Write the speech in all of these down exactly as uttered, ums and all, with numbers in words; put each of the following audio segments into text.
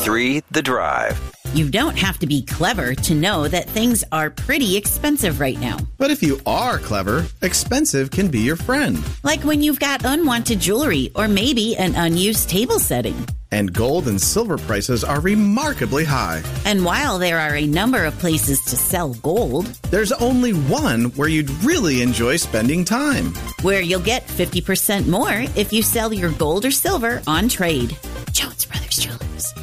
three The Drive. You don't have to be clever to know that things are pretty expensive right now. But if you are clever, expensive can be your friend. Like when you've got unwanted jewelry or maybe an unused table setting. And gold and silver prices are remarkably high. And while there are a number of places to sell gold, there's only one where you'd really enjoy spending time. Where you'll get fifty percent more if you sell your gold or silver on trade. Jones Brothers Jewelers.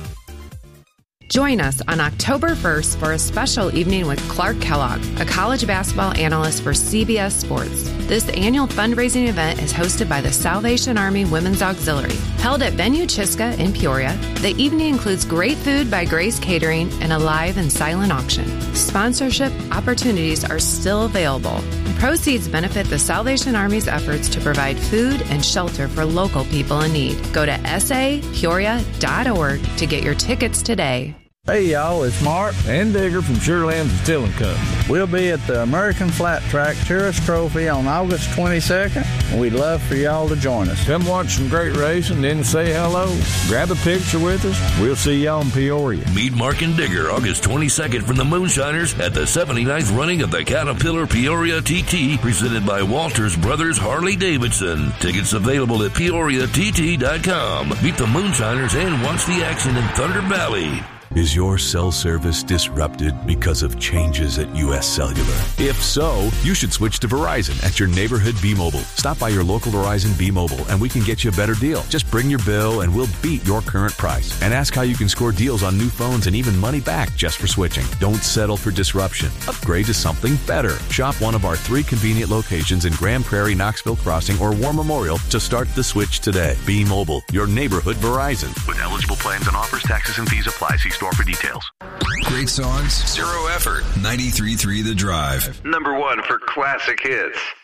Join us on October first for a special evening with Clark Kellogg, a college basketball analyst for C B S Sports. This annual fundraising event is hosted by the Salvation Army Women's Auxiliary. Held at Venue Chisca in Peoria, the evening includes great food by Grace Catering and a live and silent auction. Sponsorship opportunities are still available. Proceeds benefit the Salvation Army's efforts to provide food and shelter for local people in need. Go to s a peoria dot org to get your tickets today. Hey y'all, it's Mark and Digger from Sureland Distilling Company. We'll be at the American Flat Track Tourist Trophy on August twenty-second, and we'd love for y'all to join us. Come watch some great racing, then say hello. Grab a picture with us. We'll see y'all in Peoria. Meet Mark and Digger August twenty-second from the Moonshiners at the seventy-ninth running of the Caterpillar Peoria T T, presented by Walters Brothers Harley Davidson. Tickets available at peoria t t dot com. Meet the Moonshiners and watch the action in Thunder Valley. Is your cell service disrupted because of changes at U S Cellular? If so, you should switch to Verizon at your neighborhood B-Mobile. Stop by your local Verizon B-Mobile and we can get you a better deal. Just bring your bill and we'll beat your current price. And ask how you can score deals on new phones and even money back just for switching. Don't settle for disruption. Upgrade to something better. Shop one of our three convenient locations in Grand Prairie, Knoxville Crossing, or War Memorial to start the switch today. B-Mobile, your neighborhood Verizon. With eligible plans and offers, taxes and fees apply. See store for details. Great songs, zero effort. ninety-three point three The Drive. Number one for classic hits.